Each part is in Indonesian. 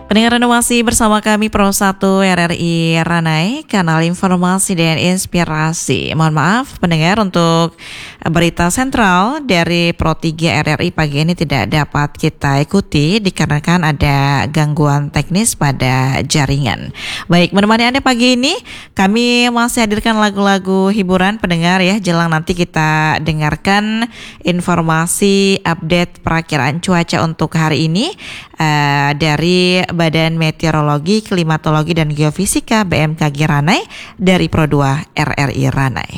Pendengar masih bersama kami Pro 1 RRI Ranai, kanal informasi dan inspirasi. Mohon maaf pendengar, untuk berita sentral dari Pro 3 RRI pagi ini tidak dapat kita ikuti dikarenakan ada gangguan teknis pada jaringan. Baik, menemani Anda pagi ini kami masih hadirkan lagu-lagu hiburan pendengar ya. Jelang nanti kita dengarkan informasi update perakiraan cuaca untuk hari ini dari Badan Meteorologi, Klimatologi dan Geofisika BMKG Ranai dari Pro 2 RRI Ranai.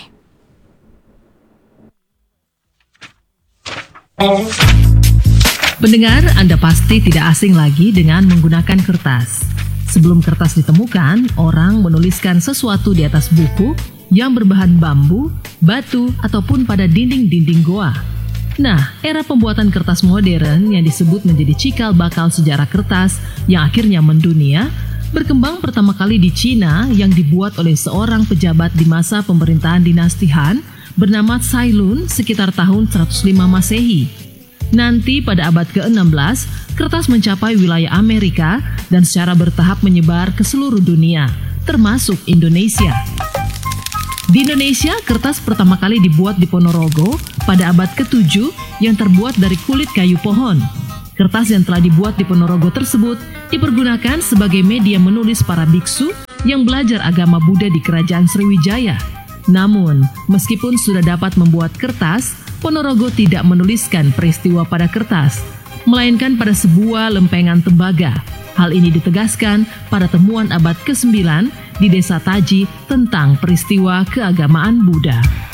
Pendengar, Anda pasti tidak asing lagi dengan menggunakan kertas. Sebelum kertas ditemukan, orang menuliskan sesuatu di atas buku yang berbahan bambu, batu, ataupun pada dinding-dinding goa. Nah, era pembuatan kertas modern yang disebut menjadi cikal bakal sejarah kertas yang akhirnya mendunia, berkembang pertama kali di Cina yang dibuat oleh seorang pejabat di masa pemerintahan dinasti Han bernama Cai Lun sekitar tahun 105 Masehi. Nanti pada abad ke-16, kertas mencapai wilayah Amerika dan secara bertahap menyebar ke seluruh dunia, termasuk Indonesia. Di Indonesia, kertas pertama kali dibuat di Ponorogo pada abad ke-7 yang terbuat dari kulit kayu pohon. Kertas yang telah dibuat di Ponorogo tersebut dipergunakan sebagai media menulis para biksu yang belajar agama Buddha di Kerajaan Sriwijaya. Namun, meskipun sudah dapat membuat kertas, Ponorogo tidak menuliskan peristiwa pada kertas, melainkan pada sebuah lempengan tembaga. Hal ini ditegaskan pada temuan abad ke-9 di Desa Taji tentang peristiwa keagamaan Buddha.